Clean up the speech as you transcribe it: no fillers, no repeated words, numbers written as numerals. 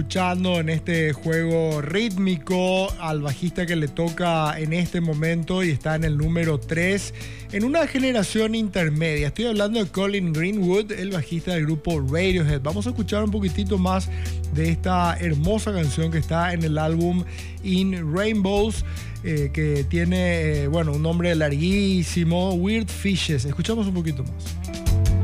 Escuchando en este juego rítmico al bajista que le toca en este momento y está en el número 3 en una generación intermedia. Estoy hablando de Colin Greenwood, el bajista del grupo Radiohead. Vamos a escuchar un poquitito más de esta hermosa canción que está en el álbum In Rainbows, que tiene un nombre larguísimo, Weird Fishes. Escuchamos un poquito más.